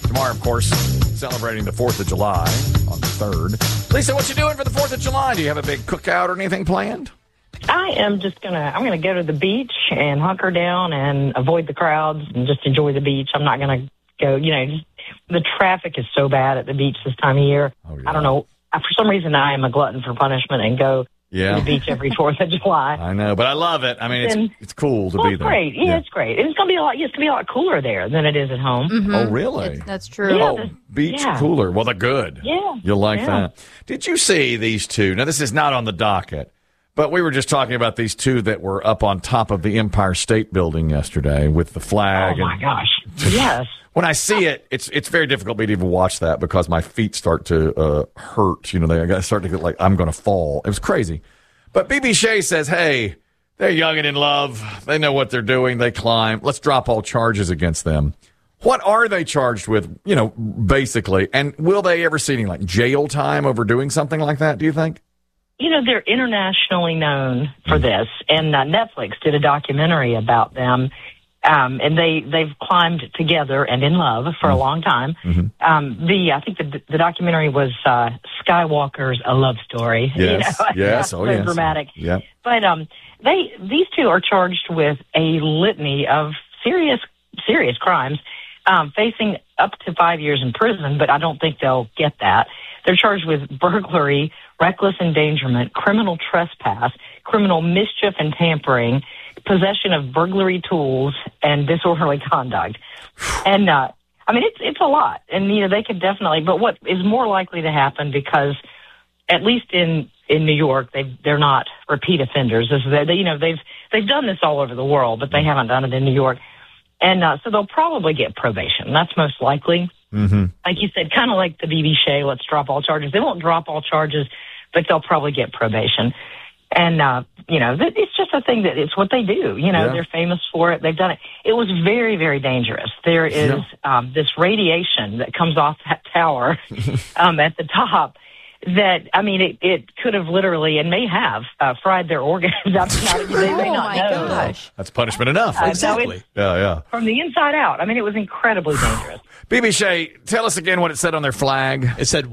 Tomorrow, of course, celebrating the 4th of July on the 3rd. Lisa, what you doing for the 4th of July? Do you have a big cookout or anything planned? I am just I'm gonna go to the beach and hunker down and avoid the crowds and just enjoy the beach. I'm not gonna go, the traffic is so bad at the beach this time of year. Oh, yeah. I don't know. For some reason, I am a glutton for punishment and go to the beach every 4th of July. I know, but I love it. I mean, it's cool to be there. Great. Yeah, it's great. And it's gonna be a lot cooler there than it is at home. Mm-hmm. Oh, really? That's true. Yeah, beach cooler. Well, they're good. Yeah. You'll like that. Did you see these two? Now, this is not on the docket, but we were just talking about these two that were up on top of the Empire State Building yesterday with the flag. Oh, my gosh. Yes. When I see it, it's very difficult for me to even watch that because my feet start to hurt. I start to get like I'm going to fall. It was crazy. But BB Shea says, hey, they're young and in love. They know what they're doing. They climb. Let's drop all charges against them. What are they charged with, basically? And will they ever see any like jail time over doing something like that, do you think? They're internationally known for this, and Netflix did a documentary about them, and they've climbed together and in love for a long time. Mm-hmm. I think the documentary was Skywalker's A Love Story. Yes, yes, yes. Dramatic. Yeah. But these two are charged with a litany of serious crimes, facing up to 5 years in prison, but I don't think they'll get that. They're charged with burglary, reckless endangerment, criminal trespass, criminal mischief and tampering, possession of burglary tools, and disorderly conduct. And, it's a lot. And, they could definitely, but what is more likely to happen, because at least in New York, they're not repeat offenders. They've done this all over the world, but they haven't done it in New York. And so they'll probably get probation. That's most likely. Mm-hmm. Like you said, kind of like the BB Shea, let's drop all charges. They won't drop all charges, but they'll probably get probation. And, it's just a thing that it's what they do. They're famous for it. They've done it. It was very, very dangerous. There is this radiation that comes off that tower at the top that, it could have literally and may have fried their organs. They may not know. Gosh. That's punishment enough. Exactly. Yeah. From the inside out. It was incredibly dangerous. BB Shea, tell us again what it said on their flag. It said